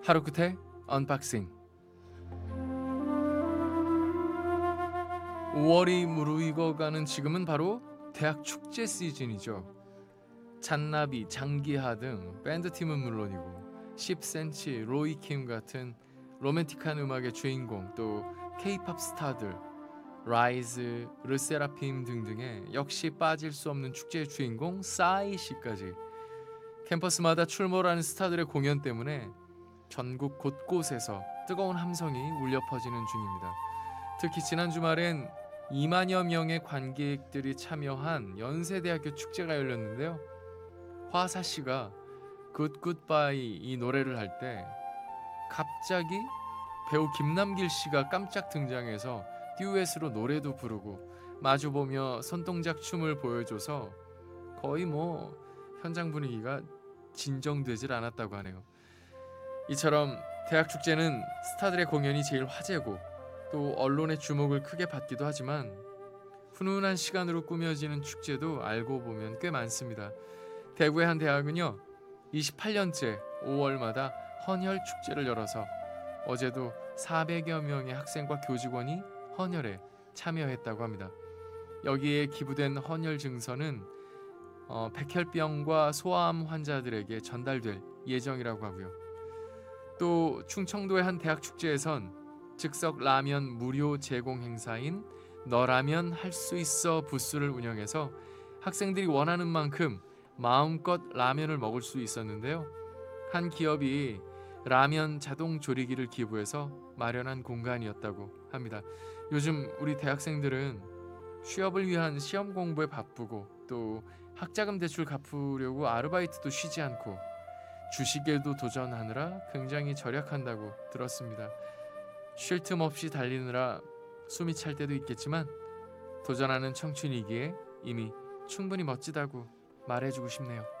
하루 끝에 언박싱. 5월이 무르익어가는 지금은 바로 대학 축제 시즌이죠. 잔나비, 장기하 등 밴드팀은 물론이고 10cm, 로이킴 같은 로맨틱한 음악의 주인공, 또 K-팝 스타들 라이즈, 르세라핌 등등의 역시 빠질 수 없는 축제의 주인공 싸이 씨까지 캠퍼스마다 출몰하는 스타들의 공연 때문에 전국 곳곳에서 뜨거운 함성이 울려 퍼지는 중입니다. 특히 지난 주말엔 2만여 명의 관객들이 참여한 연세대학교 축제가 열렸는데요. 화사 씨가 굿굿바이 이 노래를 할 때 갑자기 배우 김남길 씨가 깜짝 등장해서 듀엣으로 노래도 부르고 마주보며 손동작 춤을 보여줘서 거의 현장 분위기가 진정되질 않았다고 하네요. 이처럼 대학 축제는 스타들의 공연이 제일 화제고 또 언론의 주목을 크게 받기도 하지만 훈훈한 시간으로 꾸며지는 축제도 알고 보면 꽤 많습니다. 대구의 한 대학은요 28년째 5월마다 헌혈 축제를 열어서 어제도 400여 명의 학생과 교직원이 헌혈에 참여했다고 합니다. 여기에 기부된 헌혈 증서는 백혈병과 소아암 환자들에게 전달될 예정이라고 하고요. 또 충청도의 한 대학 축제에선 즉석 라면 무료 제공 행사인 너라면 할 수 있어 부스를 운영해서 학생들이 원하는 만큼 마음껏 라면을 먹을 수 있었는데요. 한 기업이 라면 자동 조리기를 기부해서 마련한 공간이었다고 합니다. 요즘 우리 대학생들은 취업을 위한 시험 공부에 바쁘고 또 학자금 대출 갚으려고 아르바이트도 쉬지 않고 주식에도 도전하느라 굉장히 절약한다고 들었습니다. 쉴 틈 없이 달리느라 숨이 찰 때도 있겠지만 도전하는 청춘이기에 이미 충분히 멋지다고 말해주고 싶네요.